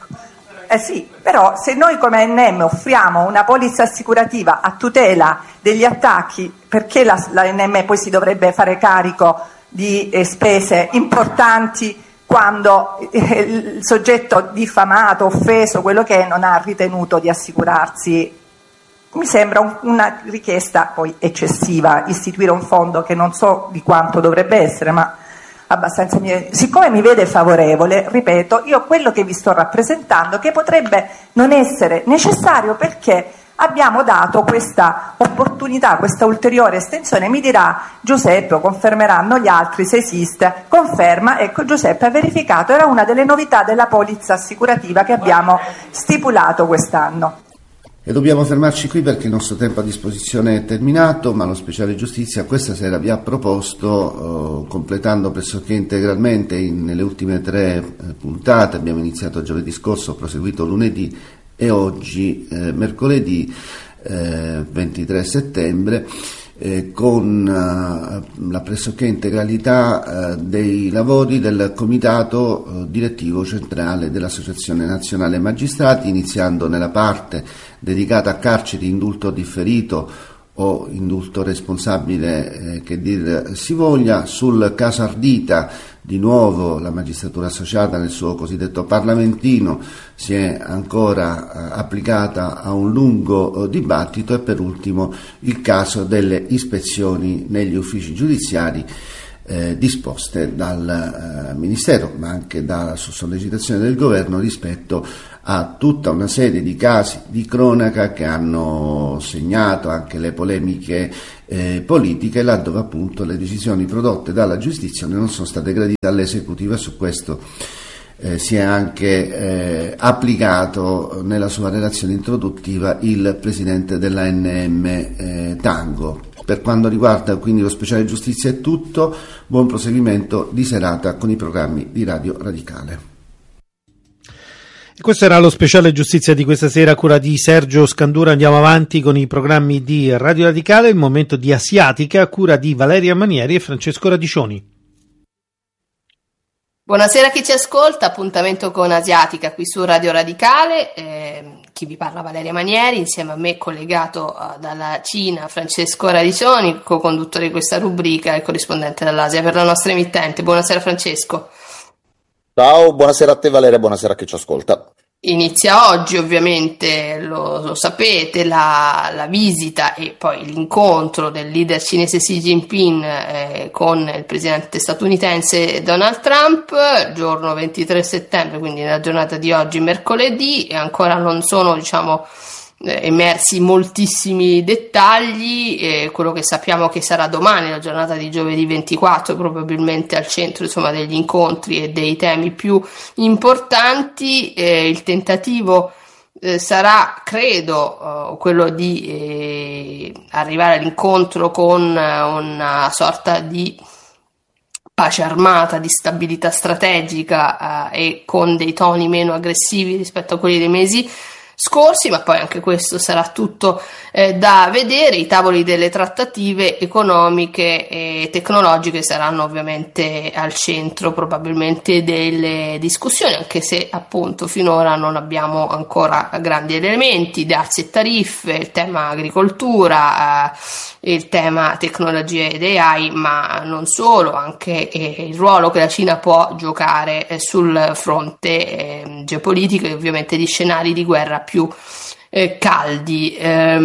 Sì, però se noi come NM offriamo una polizza assicurativa a tutela degli attacchi, perché la NM poi si dovrebbe fare carico di spese importanti quando il soggetto diffamato, offeso, quello che è, non ha ritenuto di assicurarsi? Mi sembra una richiesta poi eccessiva, istituire un fondo che non so di quanto dovrebbe essere, ma abbastanza. Siccome mi vede favorevole, ripeto, io quello che vi sto rappresentando, che potrebbe non essere necessario perché abbiamo dato questa opportunità, questa ulteriore estensione. Mi dirà Giuseppe, o confermeranno gli altri se esiste. Conferma, ecco, Giuseppe ha verificato, era una delle novità della polizza assicurativa che abbiamo stipulato quest'anno. E dobbiamo fermarci qui perché il nostro tempo a disposizione è terminato, ma lo speciale giustizia questa sera vi ha proposto, completando pressoché integralmente nelle ultime 3 puntate, abbiamo iniziato giovedì scorso, proseguito lunedì e oggi mercoledì 23 settembre, con la pressoché integralità dei lavori del Comitato Direttivo Centrale dell'Associazione Nazionale Magistrati, iniziando nella parte dedicata a carceri, indulto differito o indulto responsabile, che dir si voglia. Sul caso Ardita, di nuovo la magistratura associata nel suo cosiddetto parlamentino si è ancora applicata a un lungo dibattito, e per ultimo il caso delle ispezioni negli uffici giudiziari disposte dal Ministero, ma anche su sollecitazione del Governo, rispetto a tutta una serie di casi di cronaca che hanno segnato anche le polemiche politiche, laddove appunto le decisioni prodotte dalla giustizia non sono state gradite all'esecutivo, e su questo si è anche applicato nella sua relazione introduttiva il presidente dell'ANM Tango. Per quanto riguarda quindi lo speciale giustizia è tutto, buon proseguimento di serata con i programmi di Radio Radicale. E questo era lo speciale giustizia di questa sera a cura di Sergio Scandura. Andiamo avanti con i programmi di Radio Radicale, il momento di Asiatica a cura di Valeria Manieri e Francesco Radicioni. Buonasera a chi ci ascolta, appuntamento con Asiatica qui su Radio Radicale, chi vi parla Valeria Manieri, insieme a me collegato dalla Cina Francesco Radicioni, co-conduttore di questa rubrica e corrispondente dall'Asia per la nostra emittente. Buonasera Francesco. Ciao, buonasera a te Valeria, buonasera a chi ci ascolta. Inizia oggi, ovviamente lo sapete, la visita e poi l'incontro del leader cinese Xi Jinping con il presidente statunitense Donald Trump, giorno 23 settembre, quindi nella giornata di oggi, mercoledì, e ancora non sono emersi moltissimi dettagli. Quello che sappiamo che sarà domani, la giornata di giovedì 24, probabilmente al centro degli incontri e dei temi più importanti. Il tentativo sarà, credo, quello di arrivare all'incontro con una sorta di pace armata, di stabilità strategica e con dei toni meno aggressivi rispetto a quelli dei mesi scorsi, ma poi anche questo sarà tutto da vedere. I tavoli delle trattative economiche e tecnologiche saranno ovviamente al centro probabilmente delle discussioni, anche se appunto finora non abbiamo ancora grandi elementi. Dazi e tariffe, il tema agricoltura, il tema tecnologie ed AI, ma non solo, anche il ruolo che la Cina può giocare sul fronte geopolitico e ovviamente di scenari di guerra più caldi.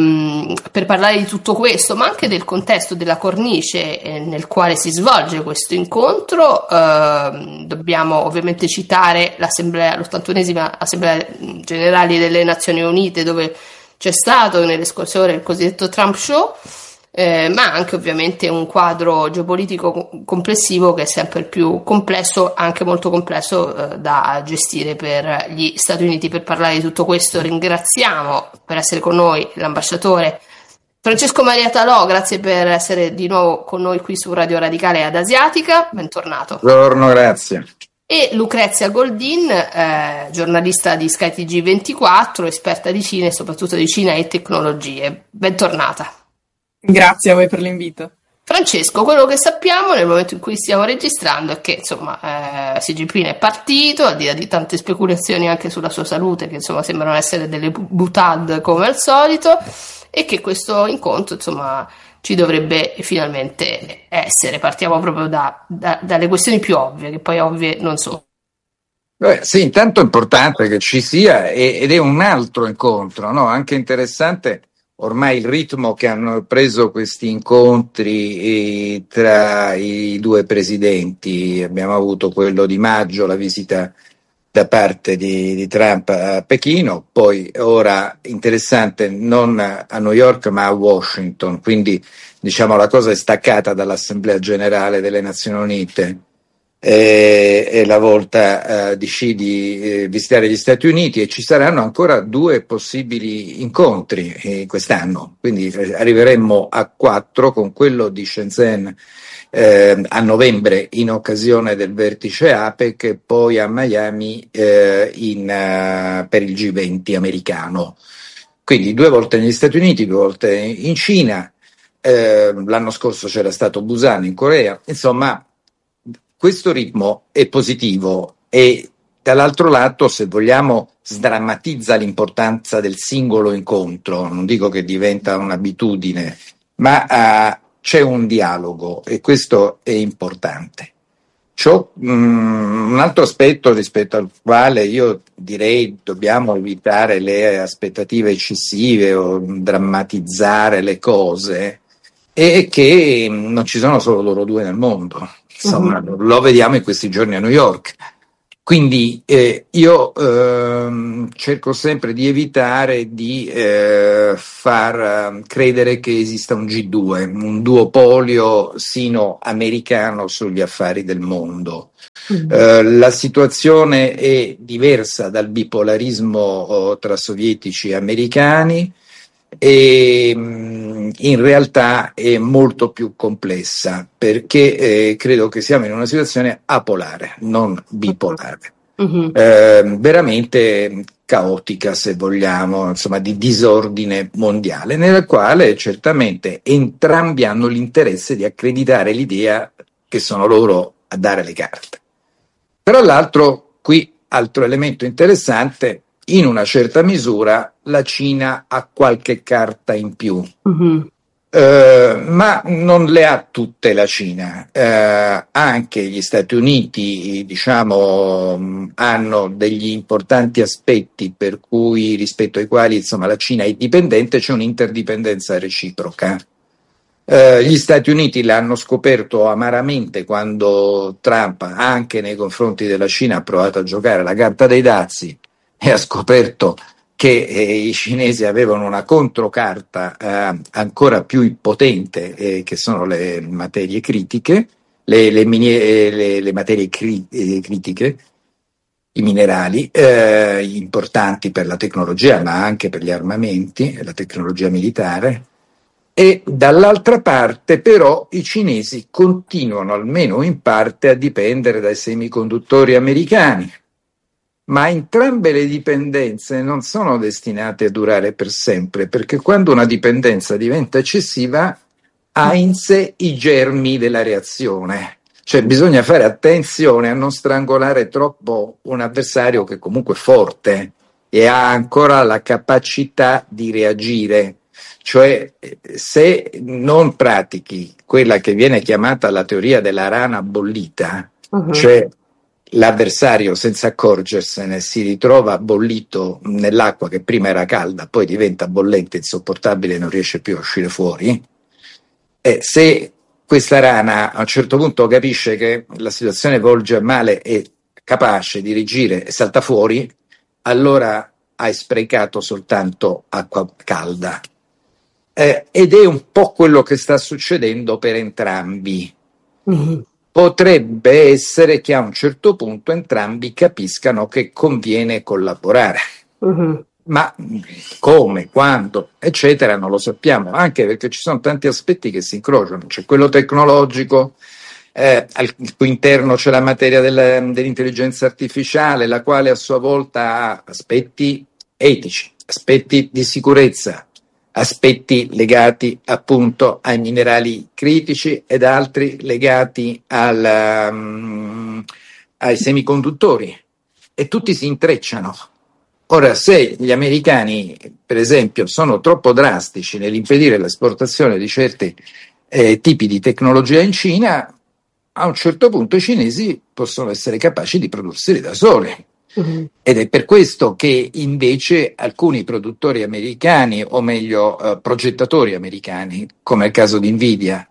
Per parlare di tutto questo, ma anche del contesto, della cornice nel quale si svolge questo incontro, dobbiamo ovviamente citare l'81esima Assemblea Generale delle Nazioni Unite, dove c'è stato nelle scorse ore il cosiddetto Trump Show, ma anche ovviamente un quadro geopolitico complessivo che è sempre più complesso, anche molto complesso da gestire per gli Stati Uniti. Per parlare di tutto questo ringraziamo per essere con noi l'ambasciatore Francesco Maria Talò, grazie per essere di nuovo con noi qui su Radio Radicale ad Asiatica, bentornato. Buongiorno, grazie. E Lucrezia Goldin, giornalista di SkyTG24, esperta di Cina e soprattutto di Cina e tecnologie, bentornata. Grazie a voi per l'invito. Francesco, quello che sappiamo nel momento in cui stiamo registrando è che Xi Jinping è partito, al di là di tante speculazioni anche sulla sua salute, che sembrano essere delle boutade come al solito, e che questo incontro ci dovrebbe finalmente essere. Partiamo proprio dalle questioni più ovvie, che poi ovvie non sono. Sì, intanto è importante che ci sia, ed è un altro incontro, no? Anche interessante ormai il ritmo che hanno preso questi incontri tra i due presidenti. Abbiamo avuto quello di maggio, la visita da parte di Trump a Pechino, poi ora interessante non a New York ma a Washington, quindi la cosa è staccata dall'Assemblea Generale delle Nazioni Unite. È la volta di Xi di visitare gli Stati Uniti, e ci saranno ancora 2 possibili incontri quest'anno, quindi arriveremmo a 4 con quello di Shenzhen a novembre in occasione del vertice APEC, e poi a Miami per il G20 americano. Quindi 2 volte negli Stati Uniti, 2 volte in Cina. l'anno scorso c'era stato Busan in Corea, insomma questo ritmo è positivo e dall'altro lato, se vogliamo, sdrammatizza l'importanza del singolo incontro, non dico che diventa un'abitudine, ma c'è un dialogo e questo è importante. Un altro aspetto rispetto al quale io direi dobbiamo evitare le aspettative eccessive o drammatizzare le cose è che non ci sono solo loro due nel mondo, insomma, lo vediamo in questi giorni a New York. Quindi io cerco sempre di evitare di far credere che esista un G2, un duopolio sino-americano sugli affari del mondo. La situazione è diversa dal bipolarismo tra sovietici e americani e in realtà è molto più complessa perché credo che siamo in una situazione apolare, non bipolare, veramente caotica se vogliamo, insomma di disordine mondiale, nella quale certamente entrambi hanno l'interesse di accreditare l'idea che sono loro a dare le carte. Tra l'altro, qui altro elemento interessante, in una certa misura la Cina ha qualche carta in più, ma non le ha tutte la Cina. Anche gli Stati Uniti, diciamo, hanno degli importanti aspetti per cui, rispetto ai quali insomma, la Cina è dipendente, c'è un'interdipendenza reciproca. Gli Stati Uniti l'hanno scoperto amaramente quando Trump, anche nei confronti della Cina, ha provato a giocare la carta dei dazi e ha scoperto che i cinesi avevano una controcarta ancora più potente, che sono le materie critiche, le materie critiche, i minerali, importanti per la tecnologia, ma anche per gli armamenti, la tecnologia militare. E dall'altra parte però i cinesi continuano almeno in parte a dipendere dai semiconduttori americani, ma entrambe le dipendenze non sono destinate a durare per sempre, perché quando una dipendenza diventa eccessiva ha in sé i germi della reazione, cioè bisogna fare attenzione a non strangolare troppo un avversario che comunque è forte e ha ancora la capacità di reagire. Cioè, se non pratichi quella che viene chiamata la teoria della rana bollita, cioè l'avversario senza accorgersene si ritrova bollito nell'acqua che prima era calda, poi diventa bollente, insopportabile e non riesce più a uscire fuori, se questa rana a un certo punto capisce che la situazione volge a male e è capace di reagire e salta fuori, allora hai sprecato soltanto acqua calda. Ed è un po' quello che sta succedendo per entrambi. Potrebbe essere che a un certo punto entrambi capiscano che conviene collaborare, ma come, quando, eccetera, non lo sappiamo, anche perché ci sono tanti aspetti che si incrociano. C'è quello tecnologico, al cui interno c'è la materia dell'intelligenza artificiale, la quale a sua volta ha aspetti etici, aspetti di sicurezza, aspetti legati appunto ai minerali critici ed altri legati ai semiconduttori, e tutti si intrecciano. Ora, se gli americani, per esempio, sono troppo drastici nell'impedire l'esportazione di certi tipi di tecnologia in Cina, a un certo punto i cinesi possono essere capaci di produrseli da soli. Ed è per questo che invece alcuni produttori americani, o meglio progettatori americani, come il caso di Nvidia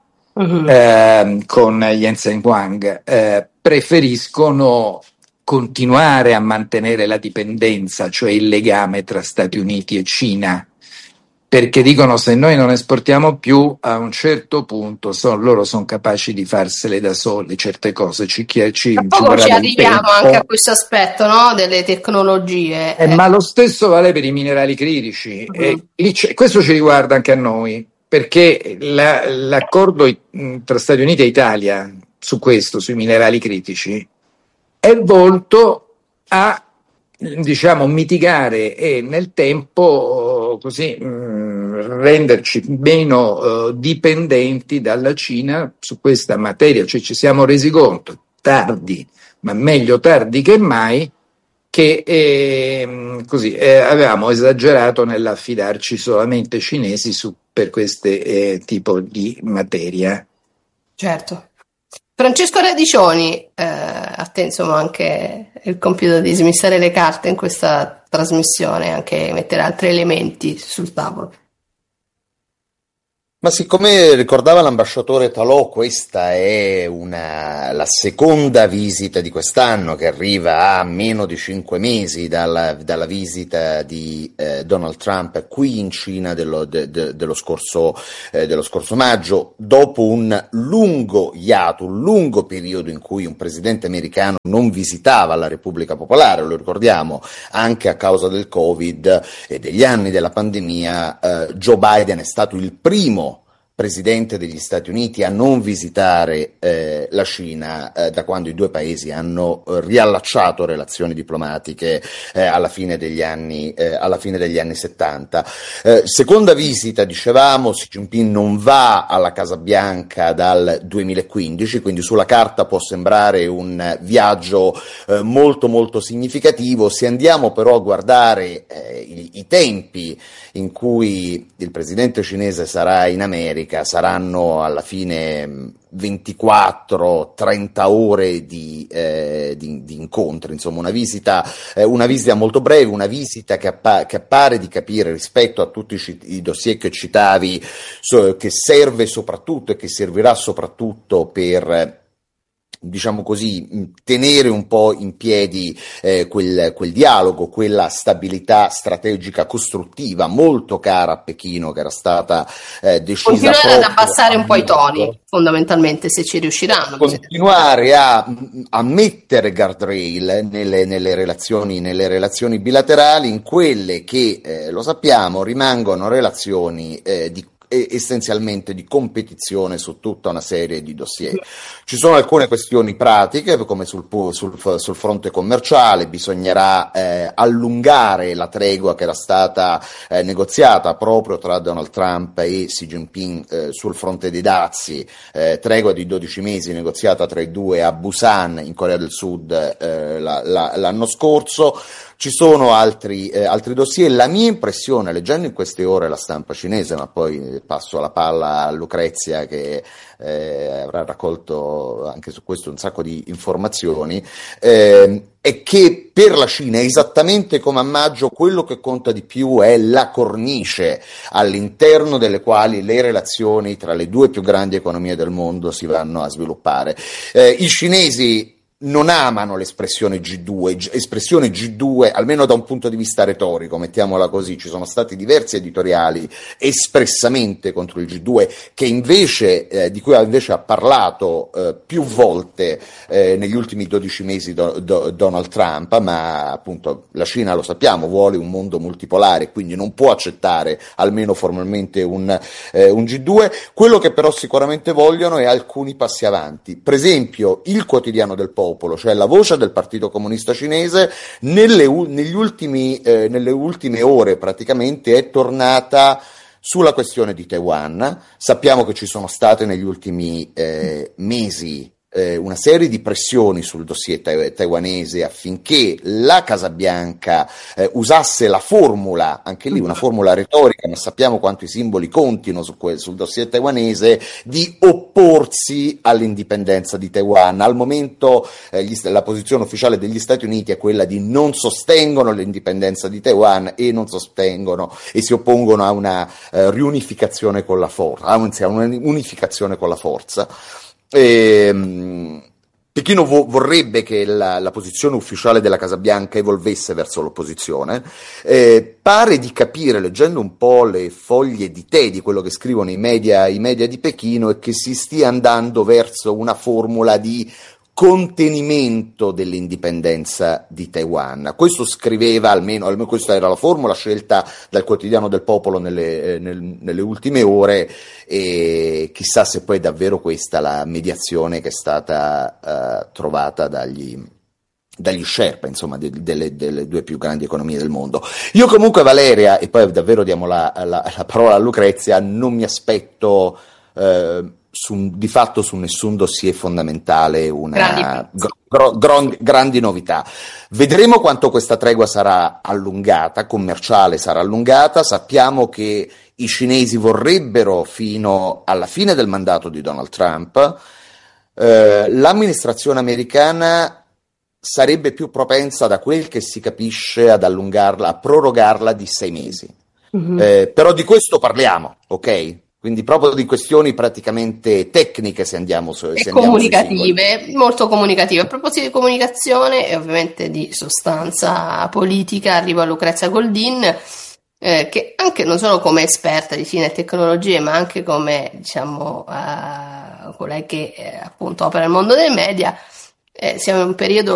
con Jensen Huang, preferiscono continuare a mantenere la dipendenza, cioè il legame tra Stati Uniti e Cina, perché dicono: se noi non esportiamo più, a un certo punto loro sono capaci di farsele da soli certe cose. Poco ci arriviamo anche a questo aspetto, no? Delle tecnologie. Ma lo stesso vale per i minerali critici. Questo ci riguarda anche a noi, perché l'accordo tra Stati Uniti e Italia su questo, sui minerali critici, è volto a, diciamo, mitigare e nel tempo così renderci meno dipendenti dalla Cina su questa materia, cioè ci siamo resi conto tardi, ma meglio tardi che mai, che avevamo esagerato nell'affidarci solamente cinesi per queste tipo di materia. Certo. Francesco Radicioni, a te insomma anche il compito di smistare le carte in questa trasmissione, anche mettere altri elementi sul tavolo. Ma siccome ricordava l'ambasciatore Talò, questa è la seconda visita di quest'anno, che arriva a meno di 5 mesi dalla visita di Donald Trump qui in Cina dello scorso maggio, dopo un lungo hiato, un lungo periodo in cui un presidente americano non visitava la Repubblica Popolare, lo ricordiamo, anche a causa del Covid e degli anni della pandemia. Joe Biden è stato il primo presidente degli Stati Uniti a non visitare la Cina da quando i due paesi hanno riallacciato relazioni diplomatiche alla fine degli anni 70. Seconda visita, dicevamo, Xi Jinping non va alla Casa Bianca dal 2015, quindi sulla carta può sembrare un viaggio molto molto significativo. Se andiamo però a guardare i tempi in cui il presidente cinese sarà in America, saranno alla fine 24-30 ore di incontri, insomma una visita molto breve, una visita che appare di capire, rispetto a tutti i dossier che citavi, che serve soprattutto e che servirà soprattutto per, diciamo così, tenere un po' in piedi quel dialogo, quella stabilità strategica costruttiva molto cara a Pechino, che era stata decisa. Continuare ad abbassare un po' i toni, fondamentalmente, se ci riusciranno. Continuare a mettere guardrail nelle relazioni bilaterali, in quelle che, lo sappiamo, rimangono relazioni essenzialmente di competizione su tutta una serie di dossier. Ci sono alcune questioni pratiche, come sul fronte commerciale. Bisognerà allungare la tregua che era stata negoziata proprio tra Donald Trump e Xi Jinping sul fronte dei dazi, tregua di 12 mesi negoziata tra i due a Busan in Corea del Sud l'anno scorso. Ci sono altri dossier. La mia impressione, leggendo in queste ore la stampa cinese, ma poi passo la palla a Lucrezia che avrà raccolto anche su questo un sacco di informazioni, è che per la Cina, esattamente come a maggio, quello che conta di più è la cornice all'interno delle quali le relazioni tra le due più grandi economie del mondo si vanno a sviluppare. I cinesi non amano l'espressione G2, almeno da un punto di vista retorico, mettiamola così. Ci sono stati diversi editoriali espressamente contro il G2, che invece, di cui invece ha parlato più volte negli ultimi 12 mesi Donald Trump, ma appunto la Cina, lo sappiamo, vuole un mondo multipolare, quindi non può accettare almeno formalmente un G2. Quello che però sicuramente vogliono è alcuni passi avanti. Per esempio, il Quotidiano del Popolo, cioè la voce del Partito Comunista Cinese, nelle ultime ore praticamente è tornata sulla questione di Taiwan. Sappiamo che ci sono state negli ultimi mesi una serie di pressioni sul dossier taiwanese affinché la Casa Bianca usasse la formula, anche lì una formula retorica, ma sappiamo quanto i simboli contino sul dossier taiwanese, di opporsi all'indipendenza di Taiwan. Al momento la posizione ufficiale degli Stati Uniti è quella di non sostengono l'indipendenza di Taiwan e non sostengono e si oppongono a una riunificazione con la forza, anzi a un'unificazione con la forza. Pechino vorrebbe che la posizione ufficiale della Casa Bianca evolvesse verso l'opposizione. Pare di capire, leggendo un po' le foglie di tè di quello che scrivono i media di Pechino, è che si stia andando verso una formula di contenimento dell'indipendenza di Taiwan. Questo scriveva, almeno questa era la formula scelta dal Quotidiano del Popolo nelle ultime ore, e chissà se poi è davvero questa la mediazione che è stata trovata dagli dagli Sherpa, insomma, delle due più grandi economie del mondo. Io comunque, Valeria, e poi davvero diamo la parola a Lucrezia, non mi aspetto di fatto su nessun dossier fondamentale grandi novità. Vedremo quanto questa tregua sarà allungata, commerciale sarà allungata. Sappiamo che i cinesi vorrebbero fino alla fine del mandato di Donald Trump. L'amministrazione americana sarebbe più propensa, da quel che si capisce, ad allungarla, a prorogarla di 6 mesi. Però di questo parliamo, ok? Quindi proprio di questioni praticamente tecniche, se andiamo comunicative, molto comunicative. A proposito di comunicazione e ovviamente di sostanza politica, arriva Lucrezia Goldin, che anche non solo come esperta di cinema e tecnologie, ma anche come, diciamo, colei che appunto opera nel mondo dei media. Siamo in un periodo